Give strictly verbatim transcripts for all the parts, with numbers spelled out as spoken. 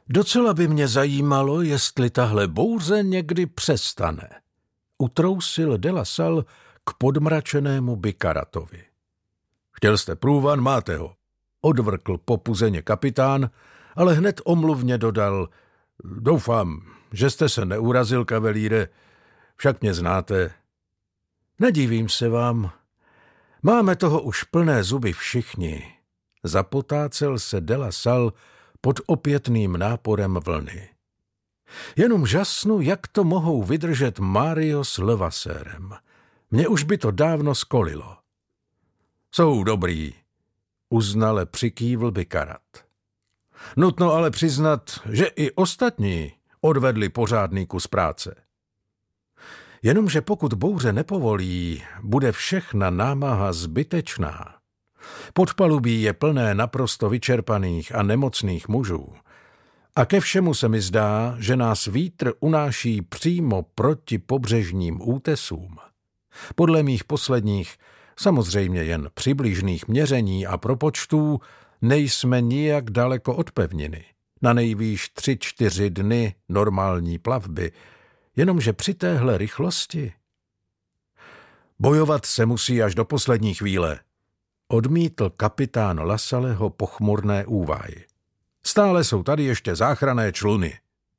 Docela by mě zajímalo, jestli tahle bouře někdy přestane. Utrousil de la Salle k podmračenému Bicaratovi. Chtěl jste průvan, máte ho. Odvrkl popuzeně kapitán, ale hned omluvně dodal: Doufám, že jste se neurazil, kavelíre, však mě znáte. Nedivím se vám. Máme toho už plné zuby všichni. Zapotácel se de la Salle pod opětným náporem vlny. Jenom žasnu, jak to mohou vydržet Mario s Levassérem. Mně už by to dávno skolilo. Jsou dobrý, uznale přikývl Bicarat. Nutno ale přiznat, že i ostatní odvedli pořádný kus práce. Jenomže pokud bouře nepovolí, bude všechna námaha zbytečná. Podpalubí je plné naprosto vyčerpaných a nemocných mužů. A ke všemu se mi zdá, že nás vítr unáší přímo proti pobřežním útesům. Podle mých posledních, samozřejmě jen přibližných měření a propočtů, nejsme nijak daleko od pevniny. Na nejvýš tři, čtyři dny normální plavby, jenomže při téhle rychlosti. Bojovat se musí až do poslední chvíle, odmítl kapitán Lassalleho pochmurné úvahy. Stále jsou tady ještě záchranné čluny.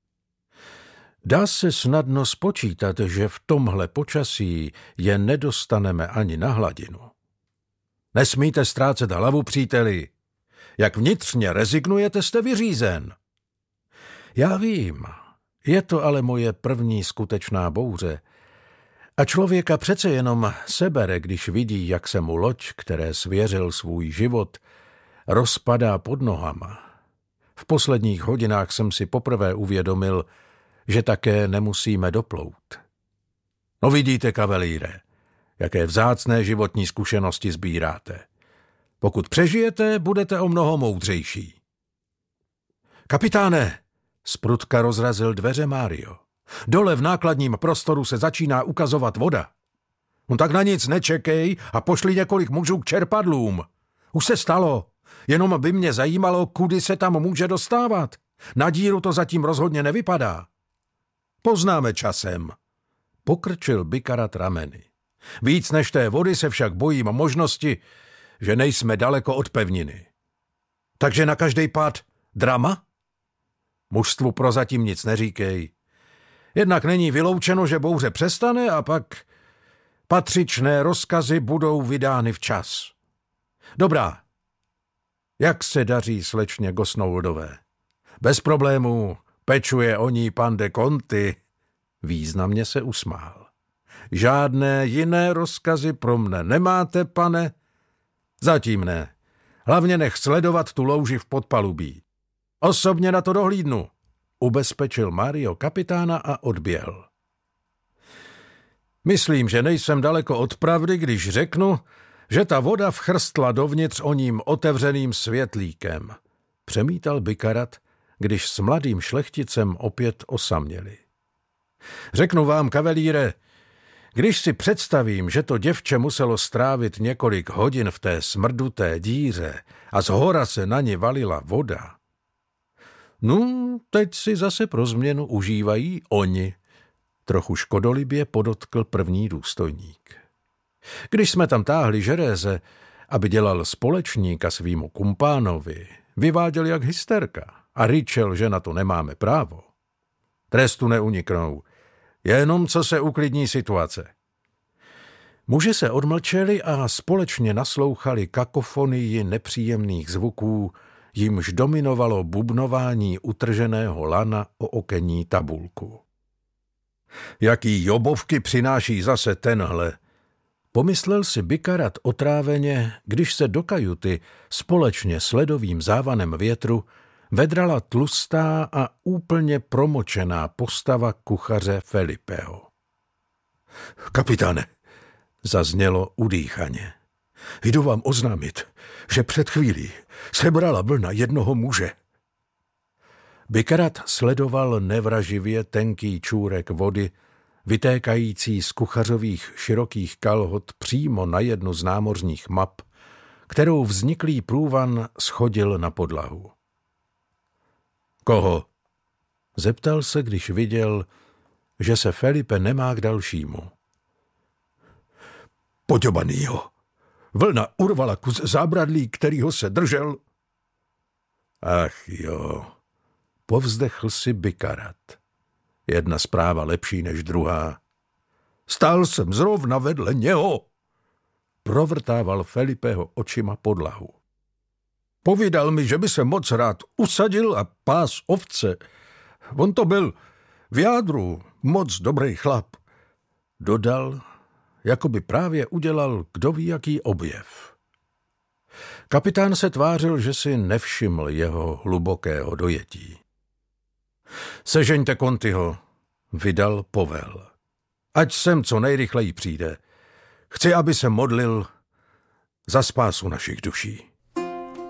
Dá se snadno spočítat, že v tomhle počasí je nedostaneme ani na hladinu. Nesmíte ztrácet hlavu, příteli. Jak vnitřně rezignujete, jste vyřízen. Já vím, je to ale moje první skutečná bouře. A člověka přece jenom sebere, když vidí, jak se mu loď, které svěřil svůj život, rozpadá pod nohama. V posledních hodinách jsem si poprvé uvědomil, že také nemusíme doplout. No vidíte, kavalíre, jaké vzácné životní zkušenosti sbíráte. Pokud přežijete, budete o mnoho moudřejší. Kapitáne, zprutka rozrazil dveře Mario. Dole v nákladním prostoru se začíná ukazovat voda. No tak na nic nečekej a pošli několik mužů k čerpadlům. Už se stalo, jenom by mě zajímalo, kudy se tam může dostávat. Na díru to zatím rozhodně nevypadá. Poznáme časem, pokrčil Bicarat rameny. Víc než té vody se však bojím možnosti, že nejsme daleko od pevniny. Takže na každej pád drama? Mužstvu prozatím nic neříkej. Jednak není vyloučeno, že bouře přestane a pak patřičné rozkazy budou vydány včas. Dobrá. Jak se daří slečně Gosnoldové? Bez problémů, pečuje o ní pan de Conti. Významně se usmál. Žádné jiné rozkazy pro mne nemáte, pane? Zatím ne. Hlavně nech sledovat tu louži v podpalubí. Osobně na to dohlídnu, ubezpečil Mario kapitána a odběhl. Myslím, že nejsem daleko od pravdy, když řeknu, že ta voda vchrstla dovnitř oním otevřeným světlíkem, přemítal Bicarat, když s mladým šlechticem opět osaměli. Řeknu vám, kavalíre, když si představím, že to děvče muselo strávit několik hodin v té smrduté díře a zhora se na ně valila voda. No, teď si zase pro změnu užívají oni, trochu škodolibě podotkl první důstojník. Když jsme tam táhli žeréze, aby dělal společníka svýmu kumpánovi, vyváděl jak hysterka a ryčel, že na to nemáme právo. Trestu neuniknou, jenom co se uklidní situace. Muži se odmlčeli a společně naslouchali kakofonii nepříjemných zvuků, jimž dominovalo bubnování utrženého lana o okenní tabulku. Jaký jobovky přináší zase tenhle, pomyslel si Bicarat otráveně, když se do kajuty společně s ledovým závanem větru vedrala tlustá a úplně promočená postava kuchaře Felipeho. Kapitáne, zaznělo udýchaně. Jdu vám oznámit, že před chvílí sebrala vlna jednoho muže. Bicarat sledoval nevraživě tenký čůrek vody, vytékající z kuchařových širokých kalhot přímo na jednu z námořních map, kterou vzniklý průvan schodil na podlahu. Koho? Zeptal se, když viděl, že se Felipe nemá k dalšímu. Poďobanýho. Vlna urvala kus zábradlí, kterýho se držel. Ach jo, povzdechl si Bikarat. Jedna zpráva lepší než druhá. Stál jsem zrovna vedle něho. Provrtával Felipeho očima podlahu. Povídal mi, že by se moc rád usadil a pás ovce. On to byl v jádru moc dobrý chlap. Dodal, jako by právě udělal kdo ví jaký objev. Kapitán se tvářil, že si nevšiml jeho hlubokého dojetí. Sežeňte Contiho, vydal povel. Ať sem co nejrychleji přijde. Chci, aby se modlil za spásu našich duší.